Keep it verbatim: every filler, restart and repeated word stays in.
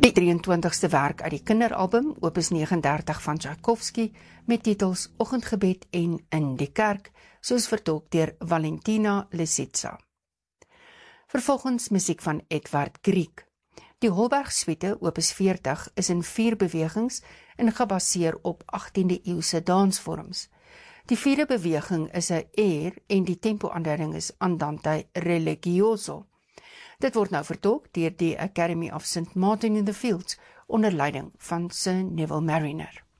Die drieëntwintigste werk uit die kinderalbum, opus negenendertig van Tchaikovsky, met titels Oggendgebed en In die Kerk, soos vertolk deur Valentina Lisitsa. Vervolgens musiek van Edvard Grieg. Die Holberg Suite, opus veertig, is in vier bewegings en gebaseer op achttiende eeuse dansvorms. Die vierde beweging is 'n air en die tempo-aanduiding is Andante Religioso. Dit word nou vertolk deur die Academy of Saint Martin in the Fields onder leiding van Sir Neville Marriner.